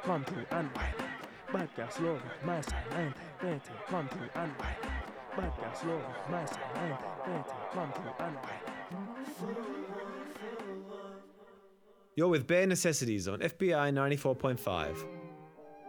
come to unwind. Bad girl slow, my side 90, come to unwind. Bad girl slow, my side 90, come to unwind. You're with Bare Necessities on FBI 94.5.